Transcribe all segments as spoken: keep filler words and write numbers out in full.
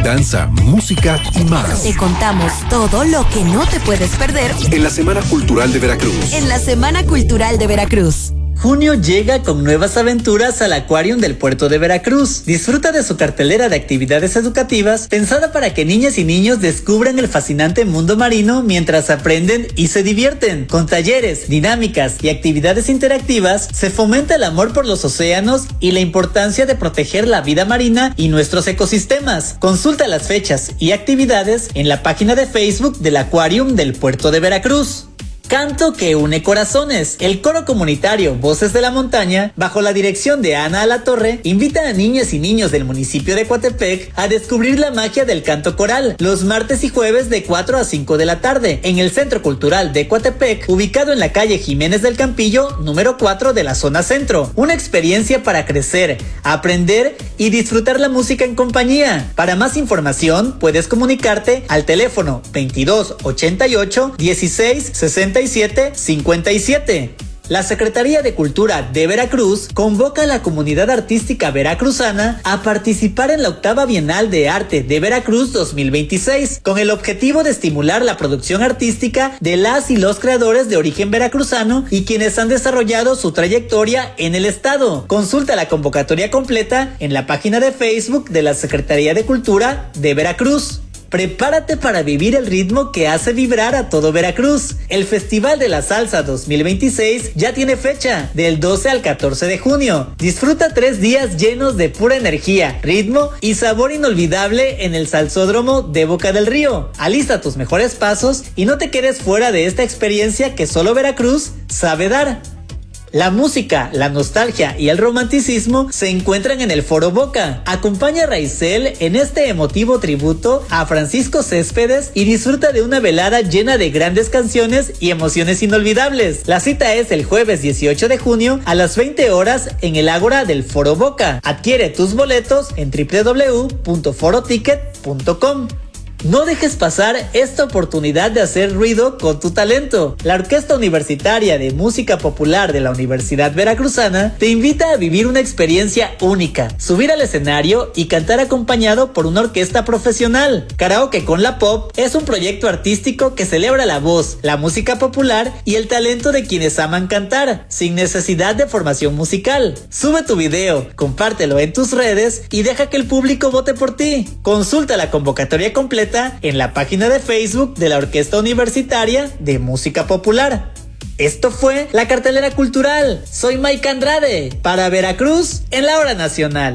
danza, música y más. Te contamos todo lo que no te puedes perder en la Semana Cultural de Veracruz. En la Semana Cultural de Veracruz. Junio llega con nuevas aventuras al Aquarium del Puerto de Veracruz. Disfruta de su cartelera de actividades educativas pensada para que niñas y niños descubran el fascinante mundo marino mientras aprenden y se divierten. Con talleres, dinámicas y actividades interactivas, se fomenta el amor por los océanos y la importancia de proteger la vida marina y nuestros ecosistemas. Consulta las fechas y actividades en la página de Facebook del Aquarium del Puerto de Veracruz. Canto que une corazones. El coro comunitario Voces de la Montaña, bajo la dirección de Ana Alatorre, invita a niñas y niños del municipio de Coatepec a descubrir la magia del canto coral los martes y jueves de cuatro a cinco de la tarde en el Centro Cultural de Coatepec, ubicado en la calle Jiménez del Campillo, número cuatro de la zona centro. Una experiencia para crecer, aprender y disfrutar la música en compañía. Para más información, puedes comunicarte al teléfono veintidós ochenta y ocho dieciséis sesenta y siete cincuenta y siete. La Secretaría de Cultura de Veracruz convoca a la comunidad artística veracruzana a participar en la octava Bienal de Arte de Veracruz dos mil veintiséis, con el objetivo de estimular la producción artística de las y los creadores de origen veracruzano y quienes han desarrollado su trayectoria en el estado. Consulta la convocatoria completa en la página de Facebook de la Secretaría de Cultura de Veracruz. Prepárate para vivir el ritmo que hace vibrar a todo Veracruz. El Festival de la Salsa dos mil veintiséis ya tiene fecha, del doce al catorce de junio. Disfruta tres días llenos de pura energía, ritmo y sabor inolvidable en el Salsódromo de Boca del Río. Alista tus mejores pasos y no te quedes fuera de esta experiencia que solo Veracruz sabe dar. La música, la nostalgia y el romanticismo se encuentran en el Foro Boca. Acompaña a Raizel en este emotivo tributo a Francisco Céspedes y disfruta de una velada llena de grandes canciones y emociones inolvidables. La cita es el jueves dieciocho de junio a las veinte horas en el Ágora del Foro Boca. Adquiere tus boletos en doble u doble u doble u punto foro ticket punto com. No dejes pasar esta oportunidad de hacer ruido con tu talento. La Orquesta Universitaria de Música Popular de la Universidad Veracruzana te invita a vivir una experiencia única, subir al escenario y cantar acompañado por una orquesta profesional. Karaoke con la Pop es un proyecto artístico que celebra la voz, la música popular y el talento de quienes aman cantar, sin necesidad de formación musical. Sube tu video, compártelo en tus redes y deja que el público vote por ti. Consulta la convocatoria completa en la página de Facebook de la Orquesta Universitaria de Música Popular. Esto fue la cartelera cultural. Soy Mike Andrade para Veracruz en la hora nacional.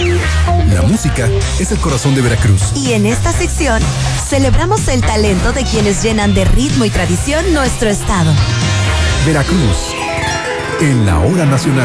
La música es el corazón de Veracruz. Y en esta sección celebramos el talento de quienes llenan de ritmo y tradición nuestro estado. Veracruz en la hora nacional.